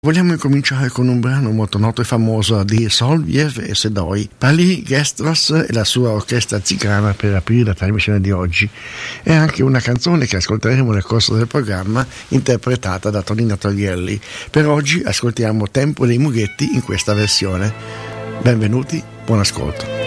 Vogliamo incominciare con un brano molto noto e famoso di Soloviev e Sedoi, Pali Gestras e la sua orchestra zigana, per aprire la trasmissione di oggi. È anche una canzone che ascolteremo nel corso del programma, interpretata da Tonino Toglielli. Per oggi ascoltiamo Tempo dei Mughetti in questa versione. Benvenuti, buon ascolto.